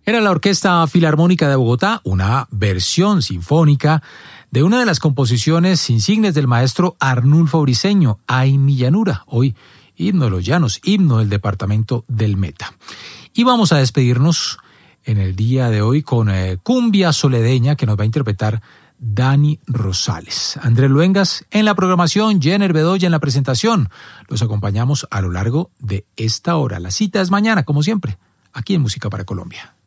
Era la Orquesta Filarmónica de Bogotá, una versión sinfónica de una de las composiciones insignes del maestro Arnulfo Briceño, Ay mi llanura, hoy himno de los llanos, himno del departamento del Meta. Y vamos a despedirnos en el día de hoy con Cumbia Soledeña, que nos va a interpretar Dani Rosales. Andrés Luengas en la programación, Jenner Bedoya en la presentación. Los acompañamos a lo largo de esta hora. La cita es mañana, como siempre, aquí en Música para Colombia.